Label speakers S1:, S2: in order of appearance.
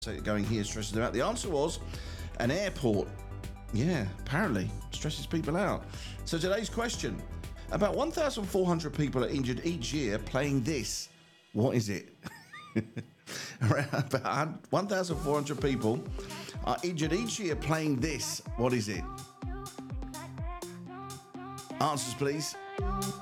S1: going here stresses them out. The answer was an airport. Yeah, apparently stresses people out. So today's question: about 1,400 people are injured each year playing this. What is it? About 1,400 people are injured each year playing this. What is it? Answers, please.